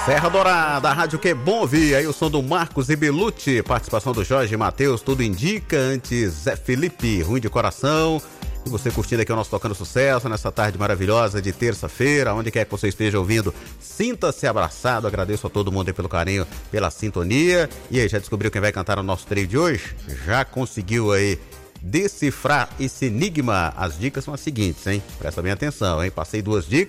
Serra Dourada, a rádio que é bom ouvir. Aí o som do Marcos e Belucci, participação do Jorge Matheus, tudo indica. Antes Zé Felipe, Ruim de Coração. E você curtindo aqui o nosso Tocando Sucesso nessa tarde maravilhosa de terça-feira, onde quer que você esteja ouvindo, sinta-se abraçado. Agradeço a todo mundo aí pelo carinho, pela sintonia. E aí, já descobriu quem vai cantar o nosso trio de hoje? Já conseguiu aí decifrar esse enigma? As dicas são as seguintes, hein? Presta bem atenção, hein? Passei 2 dicas.